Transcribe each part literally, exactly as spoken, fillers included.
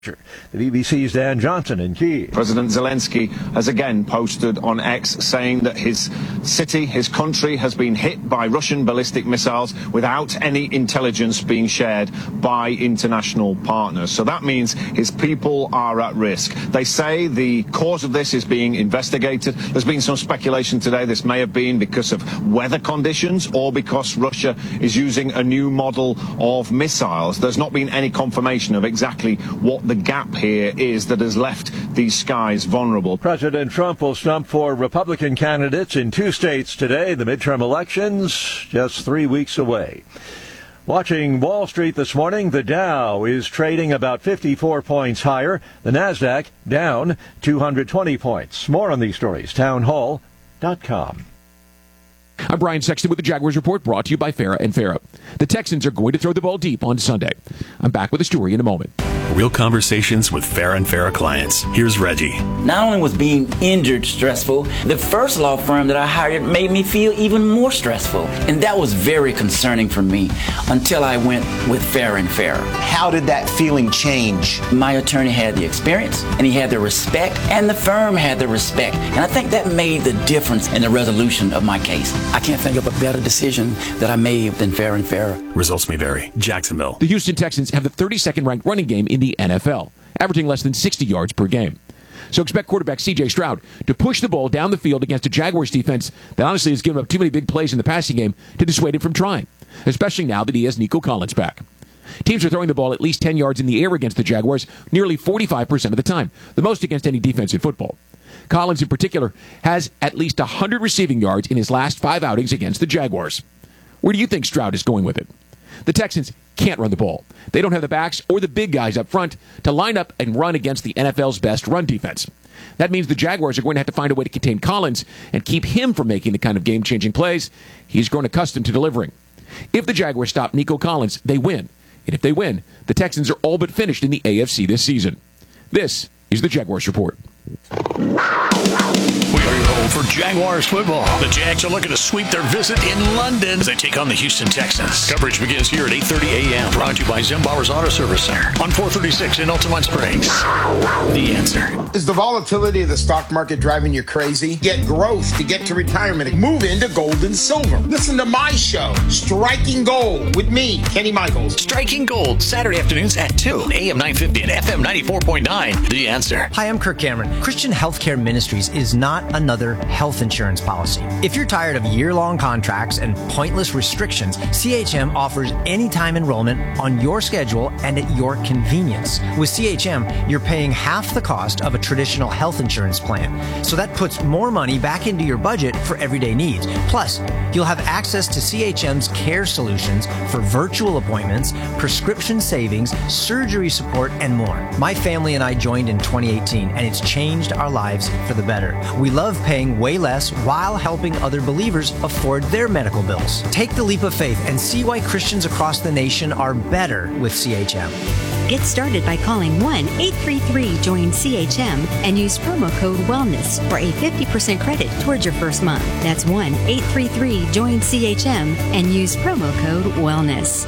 The B B C's Dan Johnson in Kyiv. President Zelensky has again posted on X saying that his city, his country, has been hit by Russian ballistic missiles without any intelligence being shared by international partners. So that means his people are at risk. They say the cause of this is being investigated. There's been some speculation today this may have been because of weather conditions or because Russia is using a new model of missiles. There's not been any confirmation of exactly what the gap here is that has left these skies vulnerable. President Trump will stump for Republican candidates in two states today. The midterm elections just three weeks away. Watching Wall Street this morning, the Dow is trading about fifty-four points higher. The Nasdaq down two hundred twenty points. More on these stories, townhall dot com. I'm Brian Sexton with the Jaguars Report, brought to you by Farah and Farah. The Texans are going to throw the ball deep on Sunday. I'm back with a story in a moment. Real conversations with Farah and Farah clients. Here's Reggie. Not only was being injured stressful, the first law firm that I hired made me feel even more stressful. And that was very concerning for me until I went with Farah and Farah. How did that feeling change? My attorney had the experience, and he had the respect, and the firm had the respect. And I think that made the difference in the resolution of my case. I can't think of a better decision that I made than Farah and Farah. Results may vary. Jacksonville. The Houston Texans have the thirty-second ranked running game in the N F L, averaging less than sixty yards per game. So expect quarterback C J Stroud to push the ball down the field against a Jaguars defense that honestly has given up too many big plays in the passing game to dissuade him from trying, especially now that he has Nico Collins back. Teams are throwing the ball at least ten yards in the air against the Jaguars nearly forty-five percent of the time, the most against any defense in football. Collins, in particular, has at least one hundred receiving yards in his last five outings against the Jaguars. Where do you think Stroud is going with it? The Texans can't run the ball. They don't have the backs or the big guys up front to line up and run against the N F L's best run defense. That means the Jaguars are going to have to find a way to contain Collins and keep him from making the kind of game-changing plays he's grown accustomed to delivering. If the Jaguars stop Nico Collins, they win. And if they win, the Texans are all but finished in the A F C this season. This is the Jaguars Report. We are your home for Jaguars football. The Jags are looking to sweep their visit in London as they take on the Houston Texans. Coverage begins here at eight thirty a.m. Brought to you by Zembauer's Auto Service Center on four thirty-six in Altamont Springs. The answer. Is the volatility of the stock market driving you crazy? Get growth to get to retirement. Move into gold and silver. Listen to my show, Striking Gold, with me, Kenny Michaels. Striking Gold, Saturday afternoons at two, A M nine fifty and F M ninety-four point nine. The answer. Hi, I'm Kirk Cameron. Christian Healthcare Ministries is not another health insurance policy. If you're tired of year-long contracts and pointless restrictions, C H M offers anytime enrollment on your schedule and at your convenience. With C H M, you're paying half the cost of a traditional health insurance plan. So that puts more money back into your budget for everyday needs. Plus, you'll have access to C H M's care solutions for virtual appointments, prescription savings, surgery support, and more. My family and I joined in twenty eighteen, and it's changed our lives for the better. We love paying way less while helping other believers afford their medical bills. Take the leap of faith and see why Christians across the nation are better with C H M. Get started by calling one eight three three join C H M and use promo code WELLNESS for a fifty percent credit towards your first month. That's one eight three three join C H M and use promo code WELLNESS.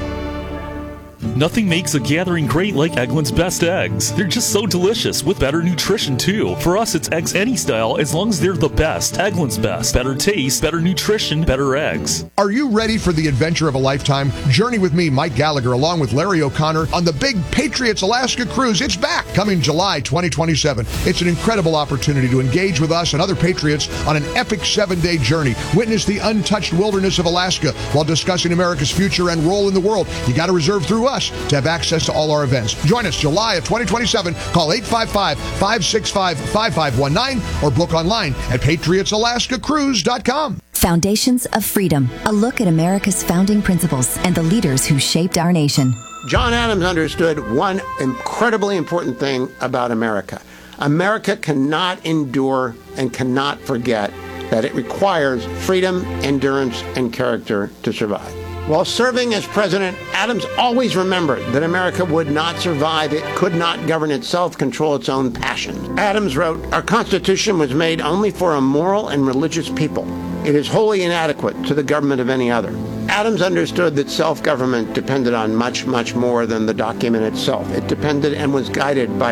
Nothing makes a gathering great like Eggland's Best Eggs. They're just so delicious with better nutrition too. For us, it's eggs any style as long as they're the best. Eggland's Best. Better taste, better nutrition, better eggs. Are you ready for the adventure of a lifetime? Journey with me, Mike Gallagher, along with Larry O'Connor on the big Patriots Alaska Cruise. It's back, coming July twenty twenty-seven. It's an incredible opportunity to engage with us and other Patriots on an epic seven-day journey. Witness the untouched wilderness of Alaska while discussing America's future and role in the world. You got to reserve through us to have access to all our events. Join us July of twenty twenty-seven. Call eight five five, five six five, five five one nine or book online at patriots alaska cruise dot com. Foundations of Freedom, a look at America's founding principles and the leaders who shaped our nation. John Adams understood one incredibly important thing about America. America cannot endure and cannot forget that it requires freedom, endurance, and character to survive. While serving as president, Adams always remembered that America would not survive. It could not govern itself, control its own passions. Adams wrote, "Our Constitution was made only for a moral and religious people. It is wholly inadequate to the government of any other. Adams understood that self-government depended on much, much more than the document itself. It depended and was guided by